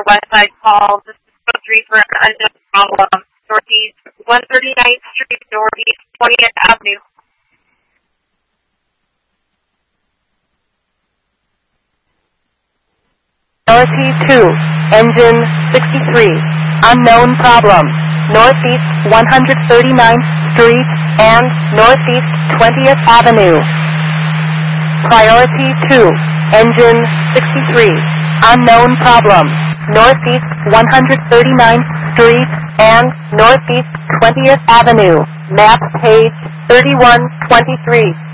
West Side call. This is code 3 for an unknown problem. Northeast 139th Street, Northeast 20th Avenue. Priority 2, engine 63, unknown problem, Northeast 139th Street and Northeast 20th Avenue. Priority 2, engine 63, unknown problem, Northeast 139th Street and Northeast 20th Avenue. Map page 3123.